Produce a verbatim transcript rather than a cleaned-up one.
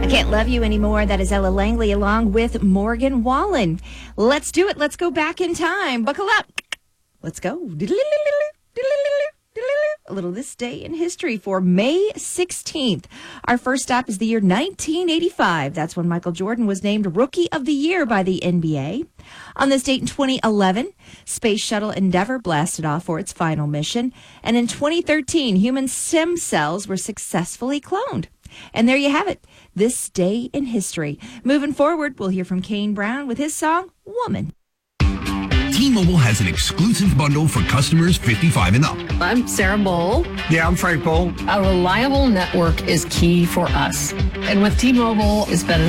I Can't Love You Anymore. That is Ella Langley along with Morgan Wallen. Let's do it. Let's go back in time. Buckle up. Let's go. A little this day in history for May sixteenth. Our first stop is the year nineteen eighty-five. That's when Michael Jordan was named Rookie of the Year by the N B A. On this date in twenty eleven, Space Shuttle Endeavour blasted off for its final mission. And in twenty thirteen, human stem cells were successfully cloned. And there you have it, this day in history. Moving forward, we'll hear from Kane Brown with his song, Woman. T-Mobile has an exclusive bundle for customers fifty-five and up. I'm Sarah Bowl. Yeah, I'm Frank Bowl. A reliable network is key for us. And with T-Mobile, it's been an